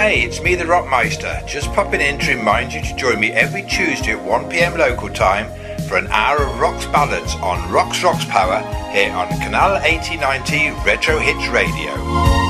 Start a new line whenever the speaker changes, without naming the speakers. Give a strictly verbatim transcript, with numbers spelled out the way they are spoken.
Hey, it's me, the Rockmeister, just popping in to remind you to join me every Tuesday at one p m local time for an hour of Rocks ballads on Rocks Rocks Power here on Canal eighty ninety Retro Hits Radio.